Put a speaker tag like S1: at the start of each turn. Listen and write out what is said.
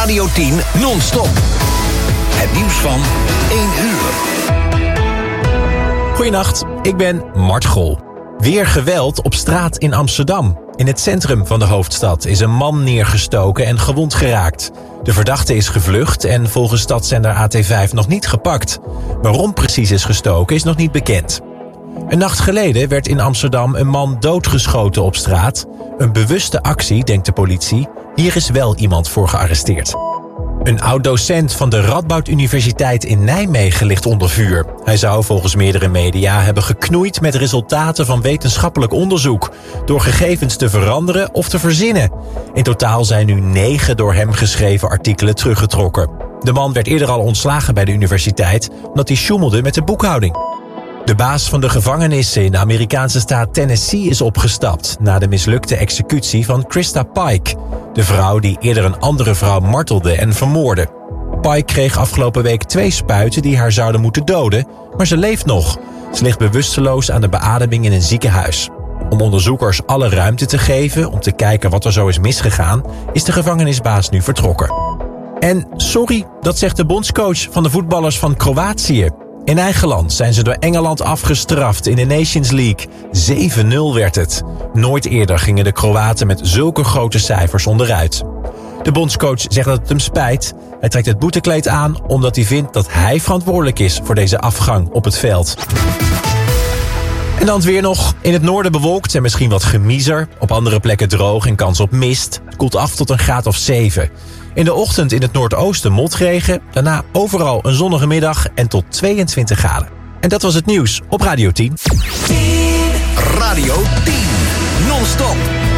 S1: Radio 10 non-stop. Het nieuws van 1 uur.
S2: Goedenacht, ik ben Mart Gol. Weer geweld op straat in Amsterdam. In het centrum van de hoofdstad is een man neergestoken en gewond geraakt. De verdachte is gevlucht en volgens stadszender AT5 nog niet gepakt. Waarom precies is gestoken is nog niet bekend. Een nacht geleden werd in Amsterdam een man doodgeschoten op straat. Een bewuste actie, denkt de politie. Hier is wel iemand voor gearresteerd. Een oud-docent van de Radboud Universiteit in Nijmegen ligt onder vuur. Hij zou volgens meerdere media hebben geknoeid met resultaten van wetenschappelijk onderzoek, door gegevens te veranderen of te verzinnen. In totaal zijn nu 9 door hem geschreven artikelen teruggetrokken. De man werd eerder al ontslagen bij de universiteit omdat hij sjoemelde met de boekhouding. De baas van de gevangenissen in de Amerikaanse staat Tennessee is opgestapt na de mislukte executie van Krista Pike, de vrouw die eerder een andere vrouw martelde en vermoordde. Pike kreeg afgelopen week 2 spuiten die haar zouden moeten doden, maar ze leeft nog. Ze ligt bewusteloos aan de beademing in een ziekenhuis. Om onderzoekers alle ruimte te geven om te kijken wat er zo is misgegaan, is de gevangenisbaas nu vertrokken. En sorry, dat zegt de bondscoach van de voetballers van Kroatië. In eigen land zijn ze door Engeland afgestraft in de Nations League. 7-0 werd het. Nooit eerder gingen de Kroaten met zulke grote cijfers onderuit. De bondscoach zegt dat het hem spijt. Hij trekt het boetekleed aan omdat hij vindt dat hij verantwoordelijk is voor deze afgang op het veld. En dan het weer nog. In het noorden bewolkt en misschien wat gemiezer. Op andere plekken droog en kans op mist. Het koelt af tot een graad of 7. In de ochtend in het noordoosten motregen. Daarna overal een zonnige middag en tot 22 graden. En dat was het nieuws op Radio 10.
S1: Radio 10 non-stop.